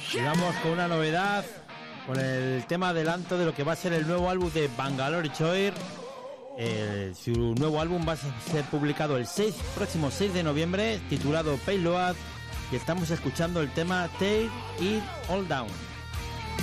Y vamos con una novedad, con el tema adelanto de lo que va a ser el nuevo álbum de Bangalore Choir. Su nuevo álbum va a ser publicado el próximo 6 de noviembre, titulado Payload, y estamos escuchando el tema Take It All Down.